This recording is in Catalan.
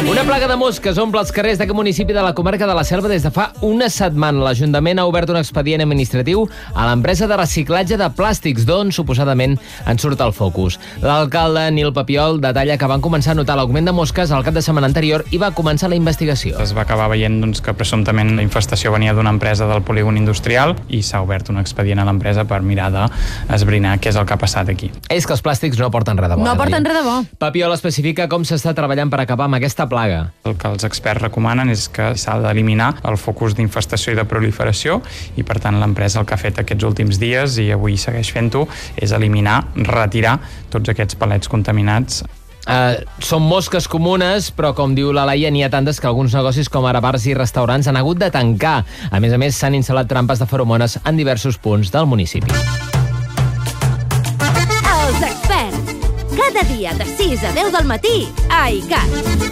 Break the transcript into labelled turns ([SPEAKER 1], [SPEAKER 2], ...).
[SPEAKER 1] Una plaga de mosques omple els carrers d'aquest municipi de la comarca de la Selva des de fa una setmana. L'Ajuntament ha obert un expedient administratiu a l'empresa de reciclatge de plàstics, d'on suposadament en surt el focus. L'alcalde Nil Papiol detalla que van començar a notar l'augment de mosques al cap de setmana anterior i va començar la investigació.
[SPEAKER 2] Es va acabar veient que presumptament la infestació venia d'una empresa del polígon industrial i s'ha obert un expedient a l'empresa per mirar d'esbrinar què és el que ha passat aquí.
[SPEAKER 1] És que els plàstics no porten res de bo.
[SPEAKER 3] No porten res de bo.
[SPEAKER 1] Papiol especifica com s'està treballant per acabar amb aquesta plaga.
[SPEAKER 2] El que els experts recomanen és que s'ha d'eliminar el focus d'infestació i de proliferació i, per tant, l'empresa el que ha fet aquests últims dies, i avui segueix fent-ho, és eliminar, retirar tots aquests palets contaminats.
[SPEAKER 1] Són mosques comunes, però com diu la Laia, n'hi ha tantes que alguns negocis com ara bars i restaurants han hagut de tancar. A més, s'han instal·lat trampes de feromones en diversos punts del municipi.
[SPEAKER 4] Els experts. Cada dia de 6 a 10 del matí a ICAT.